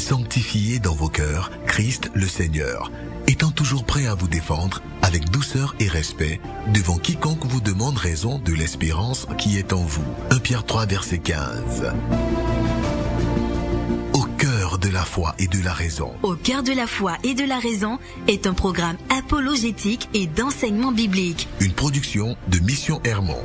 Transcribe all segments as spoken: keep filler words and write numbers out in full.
sanctifiez dans vos cœurs Christ le Seigneur, étant toujours prêt à vous défendre avec douceur et respect devant quiconque vous demande raison de l'espérance qui est en vous. un Pierre trois, verset quinze. Au cœur de la foi et de la raison. Au cœur de la foi et de la raison est un programme apologétique et d'enseignement biblique. Une production de Mission Hermon.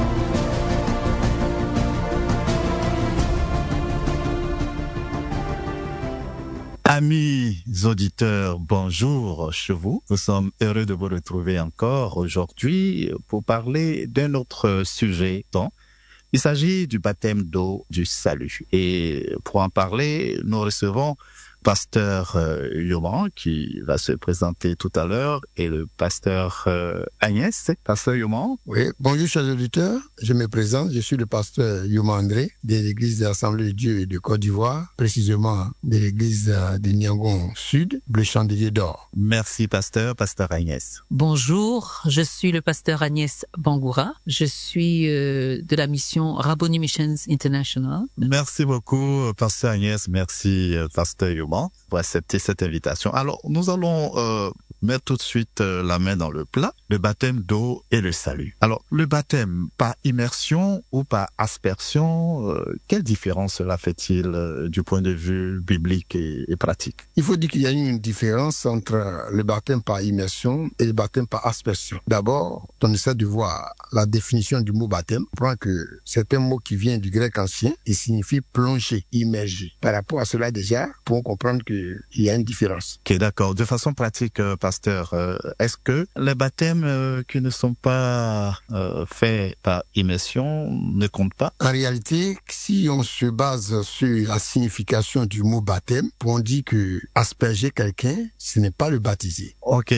Amis auditeurs, bonjour chez vous. Nous sommes heureux de vous retrouver encore aujourd'hui pour parler d'un autre sujet. Il s'agit du baptême d'eau du salut. Et pour en parler, nous recevons pasteur euh, Yoman qui va se présenter tout à l'heure et le pasteur euh, Agnès. Pasteur Yoman. Oui, bonjour chers auditeurs, je me présente, je suis le pasteur Yoman André de l'église de l'Assemblée de Dieu de Côte d'Ivoire, précisément de l'église de Niangon Sud, le Chandelier d'Or. Merci pasteur, pasteur Agnès. Bonjour, je suis le pasteur Agnès Bangoura, je suis euh, de la mission Rabboni Missions International. Merci beaucoup pasteur Agnès, merci pasteur Yoman pour accepter cette invitation. Alors, nous allons euh, mettre tout de suite euh, la main dans le plat, le baptême d'eau et le salut. Alors, le baptême par immersion ou par aspersion, euh, quelle différence cela fait-il euh, du point de vue biblique et, et pratique? Il faut dire qu'il y a une différence entre le baptême par immersion et le baptême par aspersion. D'abord, on essaie de voir la définition du mot baptême. On prend que c'est un mot qui vient du grec ancien et signifie plonger, immerger. Par rapport à cela déjà, pour comprendre qu'il y a une différence. Ok, d'accord. De façon pratique, euh, pasteur, euh, est-ce que les baptêmes euh, qui ne sont pas euh, faits par immersion ne comptent pas? En réalité, si on se base sur la signification du mot baptême, on dit que asperger quelqu'un, ce n'est pas le baptiser. Ok,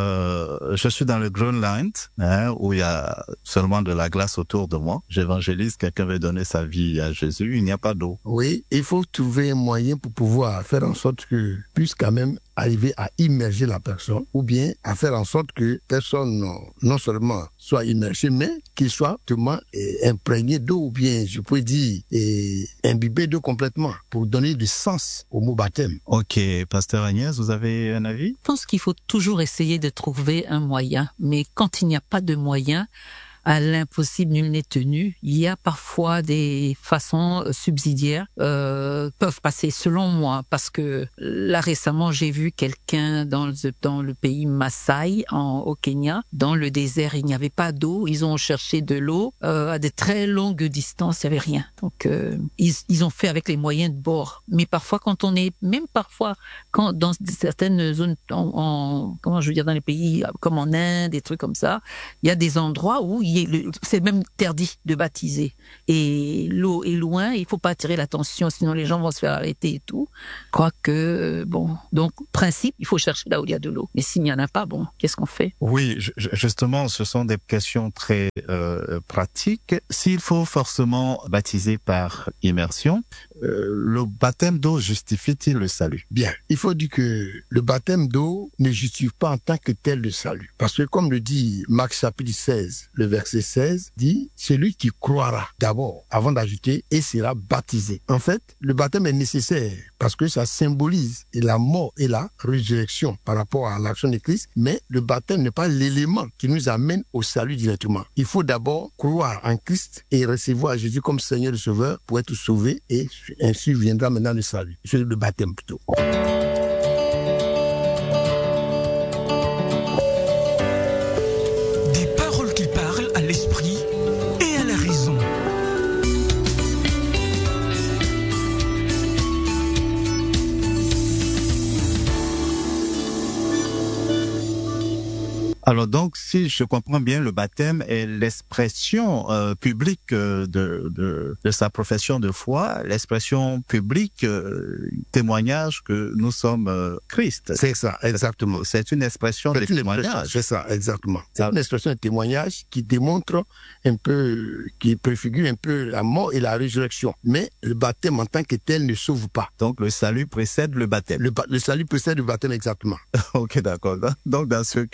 euh, je suis dans le Groenland, hein, où il y a seulement de la glace autour de moi. J'évangélise, quelqu'un veut donner sa vie à Jésus, il n'y a pas d'eau. Oui, il faut trouver un moyen pour pouvoir faire en sorte que puisse quand même arriver à immerger la personne ou bien à faire en sorte que personne non, non seulement soit immergée mais qu'il soit totalement eh, imprégné d'eau ou bien je peux dire eh, imbibé d'eau complètement pour donner du sens au mot baptême. Ok, pasteur Agnès, vous avez un avis? Je pense qu'il faut toujours essayer de trouver un moyen, mais quand il n'y a pas de moyen, à l'impossible nul n'est tenu. Il y a parfois des façons subsidiaires euh, peuvent passer selon moi parce que là récemment j'ai vu quelqu'un dans le dans le pays Maasai en au Kenya, dans le désert, il n'y avait pas d'eau, ils ont cherché de l'eau euh, à de très longues distances, il n'y avait rien. Donc euh, ils ils ont fait avec les moyens de bord. Mais parfois quand on est même parfois quand dans certaines zones en, en comment je veux dire dans les pays comme en Inde, des trucs comme ça, il y a des endroits où il c'est même interdit de baptiser. Et l'eau est loin, il faut pas attirer l'attention, sinon les gens vont se faire arrêter et tout. Je crois que, bon, donc, principe, il faut chercher là où il y a de l'eau. Mais s'il n'y en a pas, bon, qu'est-ce qu'on fait? Oui, justement, ce sont des questions très euh, pratiques. S'il faut forcément baptiser par immersion, euh, le baptême d'eau justifie-t-il le salut? Bien, il faut dire que le baptême d'eau ne justifie pas en tant que tel le salut. Parce que comme le dit Marc chapitre seize, le verset seize, dit « Celui qui croira d'abord, avant d'ajouter, et sera baptisé ». En fait, le baptême est nécessaire parce que ça symbolise la mort et la résurrection par rapport à l'action de Christ, mais le baptême n'est pas l'élément qui nous amène au salut directement. Il faut d'abord croire en Christ et recevoir Jésus comme Seigneur et Sauveur pour être sauvé et ainsi viendra maintenant le salut. C'est le baptême plutôt. Des paroles qui parlent à l'esprit et à la raison. Alors donc, si je comprends bien, le baptême est l'expression euh, publique euh, de, de de sa profession de foi, l'expression publique, euh, témoignage que nous sommes euh, Christ. C'est ça, exactement. C'est une expression de témoignage. C'est ça, exactement. C'est une expression de témoignage qui démontre un peu, qui préfigure un peu la mort et la résurrection. Mais le baptême en tant que tel ne sauve pas. Donc le salut précède le baptême. Le, le salut précède le baptême, exactement. Ok, d'accord. Donc dans ce cas,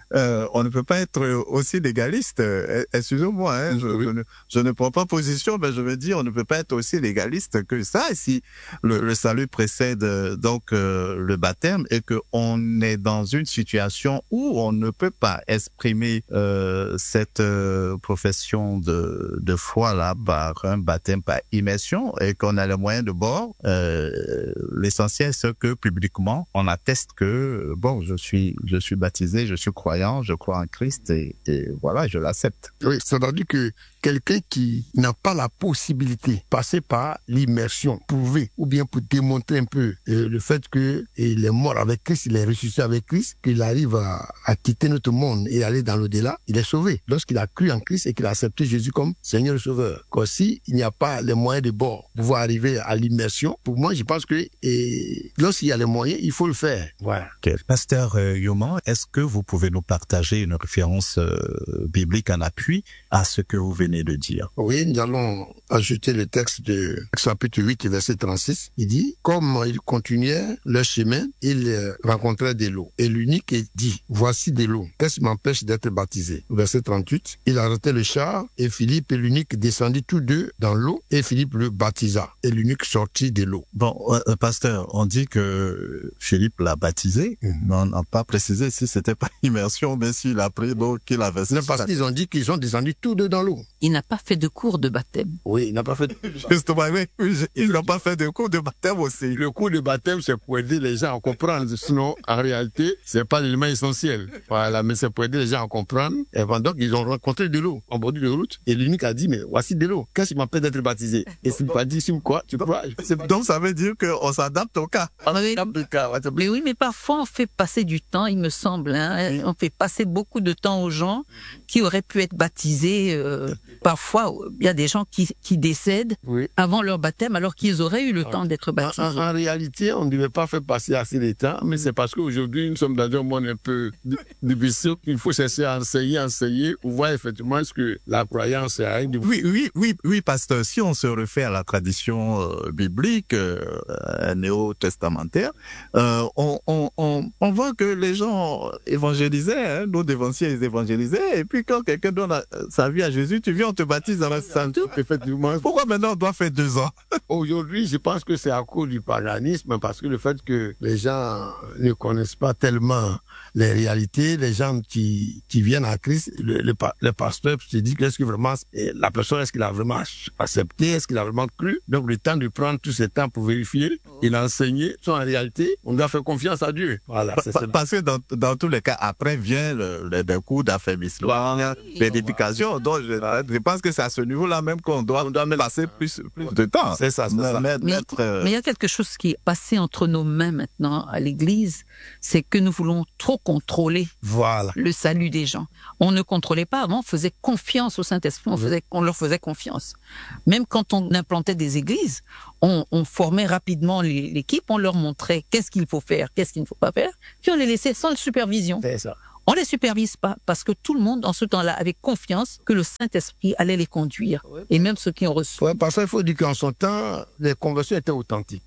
euh, on ne peut pas être aussi légaliste. Euh, Excusez-moi, hein, je, oui. je, ne, je ne prends pas position, mais je veux dire, on ne peut pas être aussi légaliste que ça. Si le, le salut précède euh, donc euh, le baptême et que on est dans une situation où on ne peut pas exprimer euh, cette euh, profession de, de foi là par un baptême par immersion et qu'on a les moyens de bord, euh, l'essentiel c'est que publiquement on atteste que bon, je suis je suis baptisé, je suis croyant, je crois en Christ et, et voilà, je l'accepte. Oui, c'est-à-dire que quelqu'un qui n'a pas la possibilité de passer par l'immersion, prouver ou bien pour démontrer un peu euh, le fait que il est mort avec Christ, il est ressuscité avec Christ, qu'il arrive à, à quitter notre monde et aller dans l'au-delà, il est sauvé. Lorsqu'il a cru en Christ et qu'il a accepté Jésus comme Seigneur et Sauveur. Quand si il n'y a pas les moyens de bord pour pouvoir arriver à l'immersion, pour moi, je pense que et, lorsqu'il y a les moyens, il faut le faire. Voilà. Okay. Pasteur euh, Yoman, est-ce que vous pouvez nous partager une référence euh, biblique en appui à ce que vous venez de dire? Oui, nous allons ajouter le texte de chapitre huit, verset trente-six. Il dit, comme ils continuaient leur chemin, ils rencontrèrent de l'eau. Et l'unique dit, voici de l'eau. Qu'est-ce qui m'empêche d'être baptisé? Verset trente-huit. Il arrêtait le char et Philippe et l'unique descendit tous deux dans l'eau et Philippe le baptisa. Et l'unique sortit de l'eau. Bon, euh, pasteur, on dit que Philippe l'a baptisé, mm-hmm. mais on n'a pas précisé si c'était pas immersion, mais s'il a pris l'eau qu'il avait. Non, parce qu'ils ont dit qu'ils sont descendus tous deux dans l'eau. Il n'a pas fait de cours de baptême. Oui, il n'a pas fait de... Justement, oui, il n'a pas fait de cours de baptême aussi. Le cours de baptême, c'est pour aider les gens à comprendre. Sinon, en réalité, c'est pas l'élément essentiel. Voilà, mais c'est pour aider les gens à comprendre. Et donc, ils ont rencontré de l'eau en bord de route. Et l'unique a dit, mais voici de l'eau. Qu'est-ce qui m'empêche d'être baptisé? Et s'il pas dit, sur quoi? Tu crois? Donc, ça veut dire qu'on s'adapte au cas. On s'adapte au cas. Mais oui, mais parfois, on fait passer du temps, il me semble, hein. On fait passer beaucoup de temps aux gens qui auraient pu être baptisés. Euh, parfois, il y a des gens qui, qui décèdent oui. avant leur baptême, alors qu'ils auraient eu le temps d'être baptisés. En, en, en réalité, on ne devait pas faire passer assez de temps, mais c'est parce qu'aujourd'hui, nous sommes dans un monde un peu difficile qu'il faut chercher à enseigner, enseigner, pour voir effectivement ce que la croyance est. Oui, oui, oui, oui, pasteur. Si on se refait à la tradition euh, biblique, euh, néo-testamentaire, euh, on, on, on, on voit que les gens évangélisaient, hein, nos dévanciers ils évangélisaient, et puis quand quelqu'un donne la, sa vie à Jésus, tu viens, on te baptise dans la sainte. Effectivement. Pourquoi maintenant on doit faire deux ans? Aujourd'hui, je pense que c'est à cause du paganisme, parce que le fait que les gens ne connaissent pas tellement les réalités, les gens qui, qui viennent à Christ, le, le, le pasteur se dit qu'est-ce que vraiment, la personne, est-ce qu'il a vraiment accepté, est-ce qu'il a vraiment cru? Donc, le temps de prendre tout ce temps pour vérifier et l'enseigner, en réalité, on doit faire confiance à Dieu. Voilà. Pa- pa- parce que dans, dans tous les cas, après vient le, le, le coup d'affermissement, l'édification. Donc, je, je pense que c'est à ce niveau-là même qu'on doit, on doit passer plus, plus de temps. C'est ça, c'est mais, ça. Mais, mais, mettre, euh... mais il y a quelque chose qui est passé entre nos mains maintenant à l'Église, c'est que nous voulons trop contrôler voilà. le salut des gens. On ne contrôlait pas avant, on faisait confiance au Saint-Esprit, on, faisait, on leur faisait confiance. Même quand on implantait des églises, on, on formait rapidement l'équipe, on leur montrait qu'est-ce qu'il faut faire, qu'est-ce qu'il ne faut pas faire, puis on les laissait sans supervision. C'est ça. On les supervise pas parce que tout le monde, en ce temps-là, avait confiance que le Saint-Esprit allait les conduire. Oui. Et même ceux qui ont reçu. Oui, parce qu'il faut dire qu'en son temps, les conversions étaient authentiques.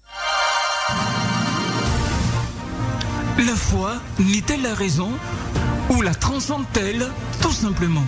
La foi n'est-elle la raison ou la transcende-t-elle tout simplement?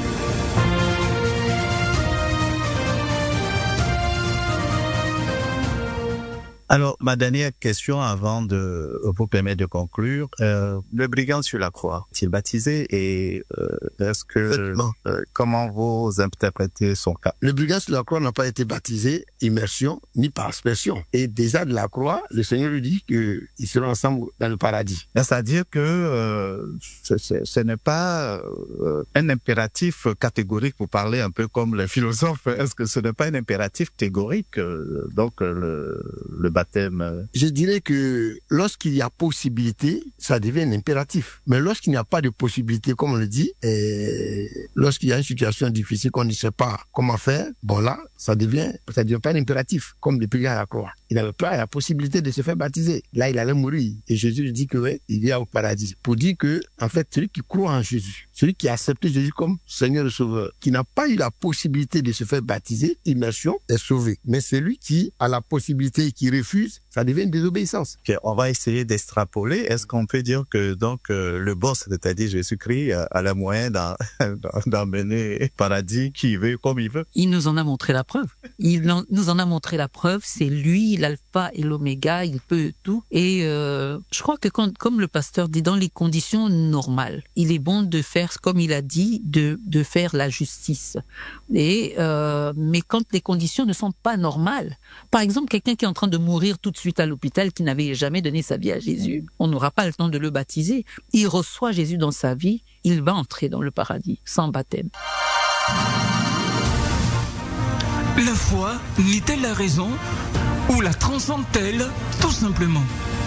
Alors, ma dernière question avant de vous permettre de conclure. Euh, le brigand sur la croix, est-il baptisé et euh, est-ce que euh, comment vous interprétez son cas? Le brigand sur la croix n'a pas été baptisé, immersion, ni par aspersion. Et déjà de la croix, le Seigneur lui dit qu'ils seront ensemble dans le paradis. C'est-à-dire que euh, ce, ce, ce n'est pas euh, un impératif catégorique, pour parler un peu comme les philosophes. Est-ce que ce n'est pas un impératif catégorique, euh, donc le, le baptême? Je dirais que lorsqu'il y a possibilité, ça devient un impératif. Mais lorsqu'il n'y a pas de possibilité, comme on le dit, et lorsqu'il y a une situation difficile qu'on ne sait pas comment faire, bon là, ça devient, ça devient pas un impératif, comme le brigand à la croix. Il n'avait pas la possibilité de se faire baptiser. Là, il allait mourir. Et Jésus lui dit que ouais, il y a au paradis. Pour dire que, en fait, celui qui croit en Jésus, celui qui a accepté Jésus comme Seigneur et Sauveur, qui n'a pas eu la possibilité de se faire baptiser, immersion, est sauvé. Mais celui qui a la possibilité et qui refuse refuse, ça devient une désobéissance. Okay, on va essayer d'extrapoler. Est-ce qu'on peut dire que donc euh, le boss, c'est-à-dire Jésus-Christ, a, a la moyen d'emmener paradis qui veut comme il veut? Il nous en a montré la preuve. Il nous en a montré la preuve. C'est lui, l'alpha et l'oméga. Il peut tout. Et euh, je crois que quand, comme le pasteur dit, dans les conditions normales, il est bon de faire, comme il a dit, de de faire la justice. Et euh, mais quand les conditions ne sont pas normales, par exemple, quelqu'un qui est en train de mourir tout de suite à l'hôpital, qui n'avait jamais donné sa vie à Jésus, on n'aura pas le temps de le baptiser. Il reçoit Jésus dans sa vie, il va entrer dans le paradis sans baptême. La foi n'est-elle la raison ou la transcende-t-elle tout simplement ?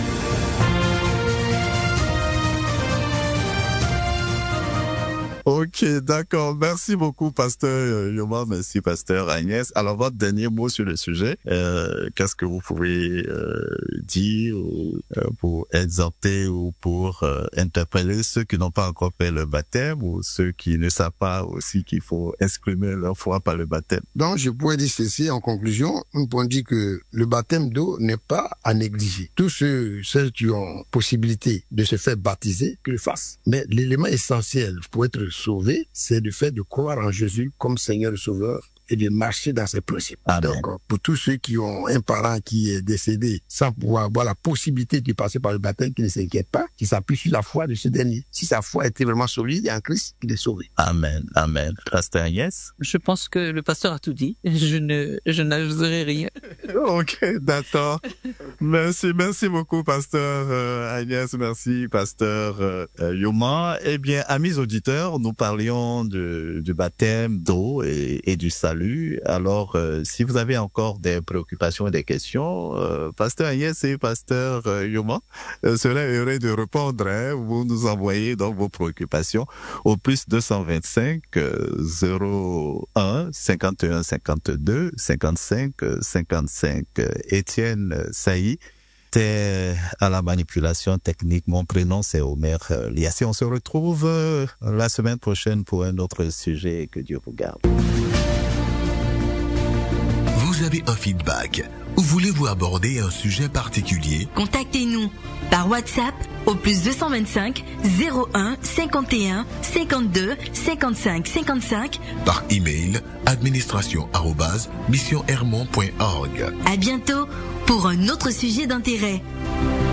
Ok, d'accord. Merci beaucoup, pasteur Yoma. Merci, pasteur Agnès. Alors, votre dernier mot sur le sujet, euh, qu'est-ce que vous pouvez euh, dire ou, euh, pour exhorter ou pour euh, interpeller ceux qui n'ont pas encore fait le baptême ou ceux qui ne savent pas aussi qu'il faut exprimer leur foi par le baptême? Donc, je pourrais dire ceci en conclusion. Nous pouvons dire que le baptême d'eau n'est pas à négliger. Tous ceux, ceux qui ont possibilité de se faire baptiser, qu'ils le fassent. Mais l'élément essentiel pour être sauvé, c'est le fait de croire en Jésus comme Seigneur et Sauveur et de marcher dans ses principes. Amen. Donc, pour tous ceux qui ont un parent qui est décédé sans pouvoir avoir la possibilité de passer par le baptême, qui ne s'inquiète pas, qui s'appuie sur la foi de ce dernier. Si sa foi était vraiment solide en Christ, il est sauvé. Amen, amen. Pasteur Agnès? Je pense que le pasteur a tout dit. Je ne, je n'ajouterai rien. Ok, d'accord. Merci, merci beaucoup, pasteur euh, Agnès. Merci, pasteur euh, Yoma. Eh bien, amis auditeurs, nous parlions de, du baptême d'eau et, et du salut. Alors, euh, si vous avez encore des préoccupations et des questions, euh, pasteur Agnès et pasteur euh, Yoma euh, seraient heureux de répondre. Hein. Vous nous envoyez donc vos préoccupations au plus deux cent vingt-cinq euh, zéro un cinquante et un cinquante-deux cinquante-cinq cinquante-cinq. Étienne Sailly était à la manipulation technique. Mon prénom, c'est Omer Liassi. On se retrouve euh, la semaine prochaine pour un autre sujet. Que Dieu vous garde. Vous avez un feedback ou voulez-vous aborder un sujet particulier? Contactez-nous par WhatsApp au plus deux cent vingt-cinq zéro un cinquante et un cinquante-deux cinquante-cinq cinquante-cinq, par email administration arobase mission hermon point org. À bientôt pour un autre sujet d'intérêt.